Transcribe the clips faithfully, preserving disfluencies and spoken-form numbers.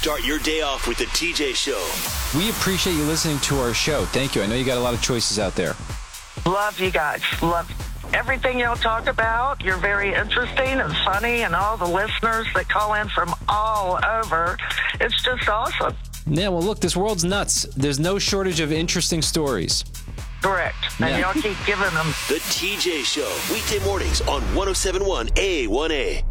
Start your day off with the T J Show. We appreciate you listening to our show. Thank you. I know you got a lot of choices out there. Love you guys. Love everything y'all talk about. You're very interesting and funny, and all the listeners that call in from all over. It's just awesome. Yeah, well, look, this world's nuts. There's no shortage of interesting stories. Correct. And Yeah. y'all keep giving them. The T J Show, weekday mornings on one oh seven point one A one A.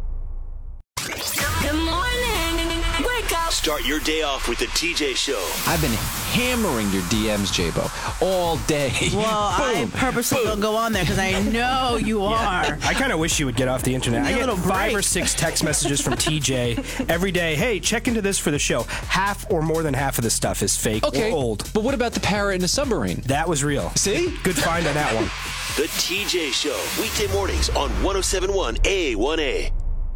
Good morning. Wake up. Start your day off with the T J Show. I've been hammering your D Ms, J-Bo, all day. Well, I Boom, purposely boom. don't go on there because I know you are. I kind of wish you would get off the internet. Give me I a get little five break. or six text messages from T J every day. Hey, check into this for the show. Half or more than half of the stuff is fake Okay, or old. but what about the parrot in a submarine? That was real. See? Good find on that one. The T J Show, weekday mornings on one oh seven point one A one A.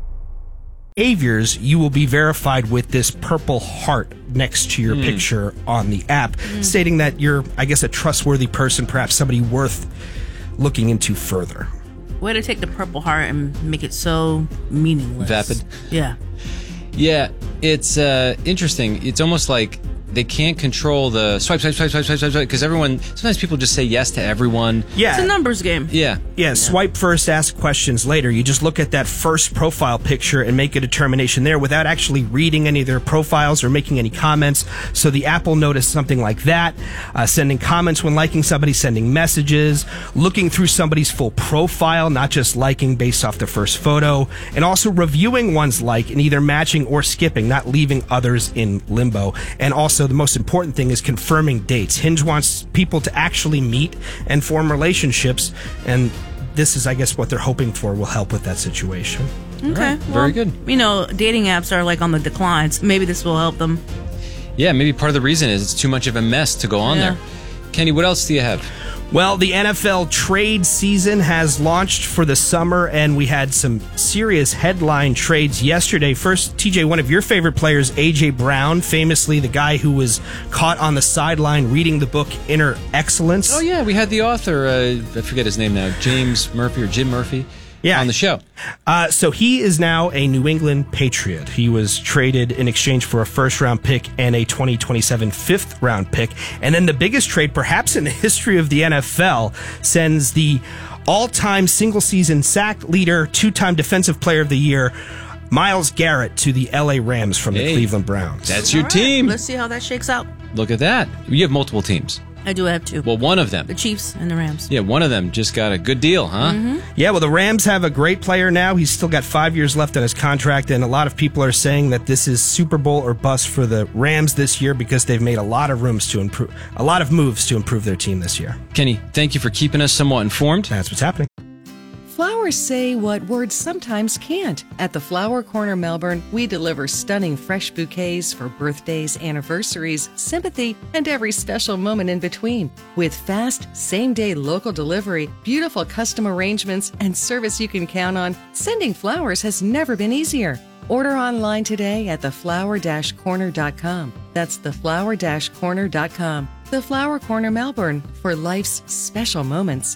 Behaviors, you will be verified with this purple heart next to your Hmm. picture on the app, stating that you're, I guess, a trustworthy person, perhaps somebody worth looking into further. Way to take the Purple Heart and make it so meaningless. Vapid. Yeah. Yeah, it's uh, interesting. It's almost like they can't control the swipe, swipe, swipe, swipe, swipe, swipe, because everyone, sometimes people just say yes to everyone. Yeah. It's a numbers game. Yeah. Yeah, swipe first, ask questions later. You just look at that first profile picture and make a determination there without actually reading any of their profiles or making any comments. So the app will notice something like that, uh, sending comments when liking somebody, sending messages, looking through somebody's full profile, not just liking based off the first photo, and also reviewing one's like and either matching or skipping, not leaving others in limbo. And also the most important thing is confirming dates. Hinge wants people to actually meet and form relationships, and this is, I guess, what they're hoping for will help with that situation. Okay. Very good. You know, dating apps are like on the declines. Maybe this will help them. Yeah, maybe part of the reason is it's too much of a mess to go on Yeah. there. Kenny, what else do you have? Well, the N F L trade season has launched for the summer, and we had some serious headline trades yesterday. First, T J, one of your favorite players, A J Brown, famously the guy who was caught on the sideline reading the book Inner Excellence. Oh, yeah, we had the author, uh, I forget his name now, James Murphy or Jim Murphy, Yeah. on the show. Uh, so he is now a New England Patriot. He was traded in exchange for a first-round pick and a twenty twenty-seven fifth-round pick. And then the biggest trade, perhaps in the history of the N F L, sends the all-time single-season sack leader, two-time Defensive Player of the Year, Myles Garrett, to the L A Rams from the Hey, Cleveland Browns. That's your All right, team. Let's see how that shakes out. Look at that. You have multiple teams. I do have two. Well, one of them. The Chiefs and the Rams. Yeah, one of them just got a good deal, huh? Yeah, well, the Rams have a great player now. He's still got five years left on his contract, and a lot of people are saying that this is Super Bowl or bust for the Rams this year because they've made a lot of rooms to improve, a lot of moves to improve their team this year. Kenny, thank you for keeping us somewhat informed. That's what's happening. Flowers say what words sometimes can't. At the Flower Corner Melbourne, we deliver stunning fresh bouquets for birthdays, anniversaries, sympathy, and every special moment in between. With fast, same-day local delivery, beautiful custom arrangements, and service you can count on, sending flowers has never been easier. Order online today at the flower dash corner dot com. That's the flower dash corner dot com. The Flower Corner Melbourne, for life's special moments.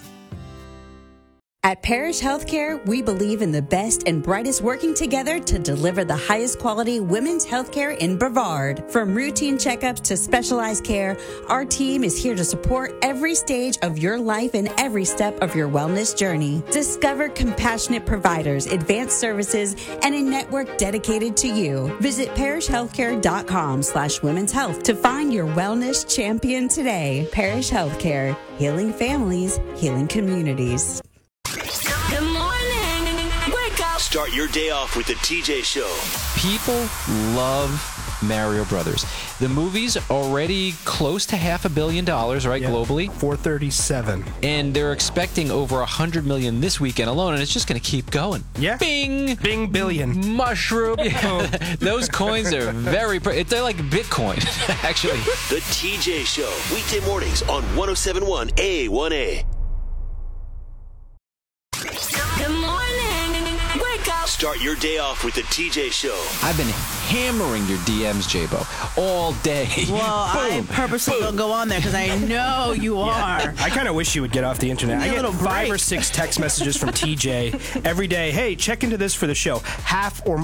At Parish Healthcare, we believe in the best and brightest working together to deliver the highest quality women's healthcare in Brevard. From routine checkups to specialized care, our team is here to support every stage of your life and every step of your wellness journey. Discover compassionate providers, advanced services, and a network dedicated to you. Visit parishhealthcare.com slash women's health to find your wellness champion today. Parish Healthcare, healing families, healing communities. Good morning. Wake up. Start your day off with the T J Show. People love Mario Brothers. The movie's already close to half a billion dollars, right, Yeah. globally? four thirty-seven. And they're expecting over one hundred million this weekend alone, and it's just going to keep going. Yeah. Bing! Bing billion. Mushroom. Yeah. Those coins are very... Pre- they're like Bitcoin, actually. The T J Show, weekday mornings on one oh seven point one A one A. Good morning. Wake up. Start your day off with the T J Show. I've been hammering your D Ms, J-Bo, all day. Well, I Boom, purposely boom. don't go on there because I know you are. I kind of wish you would get off the internet. Give I me a get little five break. or six text messages from T J every day. Hey, check into this for the show. Half or